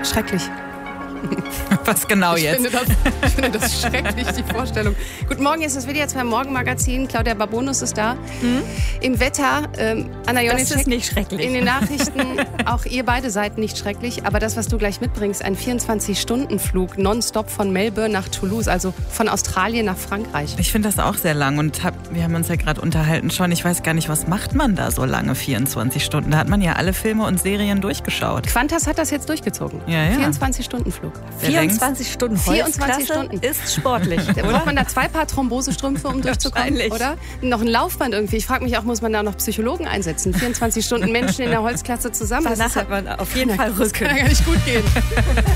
Schrecklich. Was genau jetzt? Ich finde das schrecklich, die Vorstellung. Guten Morgen, hier ist das WDR 2 Morgenmagazin. Claudia Babonus ist da. Im Wetter, Anna Jonic. Das ist nicht schrecklich. In den Nachrichten, auch ihr beide seid nicht schrecklich. Aber das, was du gleich mitbringst, ein 24-Stunden-Flug nonstop von Melbourne nach Toulouse, also von Australien nach Frankreich. Ich finde das auch sehr lang und wir haben uns ja gerade unterhalten schon. Ich weiß gar nicht, was macht man da so lange, 24 Stunden? Da hat man ja alle Filme und Serien durchgeschaut. Qantas hat das jetzt durchgezogen. Ja. 24-Stunden-Flug. 24 Stunden 24 Stunden ist sportlich. Da braucht man da 2 Paar Thrombosestrümpfe, um durchzukommen, oder? Noch ein Laufband irgendwie. Ich frage mich auch, muss man da noch Psychologen einsetzen? 24 Stunden Menschen in der Holzklasse zusammen. Danach hat man auf jeden Fall Das kann ja gar nicht gut gehen.